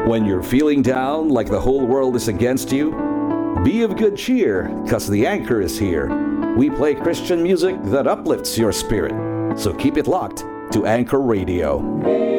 When you're feeling down like the whole world is against you, be of good cheer, 'cause the Anchor is here. We play Christian music that uplifts your spirit. So keep it locked to Anchor Radio.